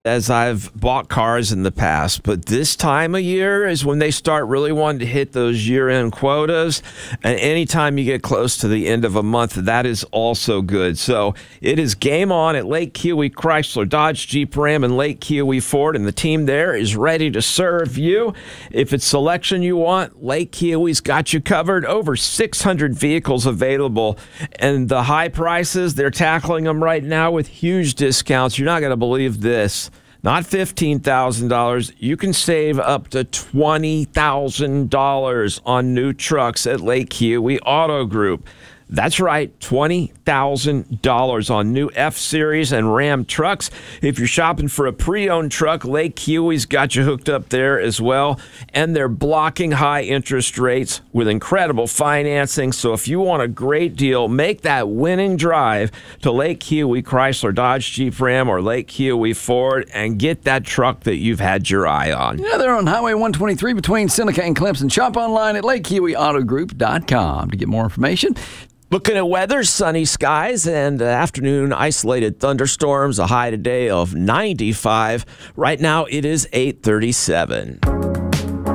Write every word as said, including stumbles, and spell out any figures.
as I've bought cars in the past, but this time of year is when they start really wanting to hit those year-end quotas, and anytime you get close to the end of a month, that is also good. So it is game on at Lake Keowee Chrysler, Dodge, Jeep, Ram, and Lake Keowee Ford, and the team there is ready to serve you. If it's selection you want, Lake Keowee's got you covered. Over six hundred vehicles available, and the high prices, they're tackling them right now with huge discounts. You're not going to believe this. Not fifteen thousand dollars. You can save up to twenty thousand dollars on new trucks at Lake Keowee Auto Group. That's right, twenty thousand dollars on new F-Series and Ram trucks. If you're shopping for a pre-owned truck, Lake Keowee's got you hooked up there as well. And they're blocking high interest rates with incredible financing. So if you want a great deal, make that winning drive to Lake Keowee Chrysler, Dodge, Jeep, Ram, or Lake Keowee Ford and get that truck that you've had your eye on. Yeah, they're on Highway one twenty-three between Seneca and Clemson. Shop online at lake keowee auto group dot com to get more information. Looking at weather, sunny skies and uh, afternoon isolated thunderstorms, a high today of ninety-five. Right now it is eight thirty-seven.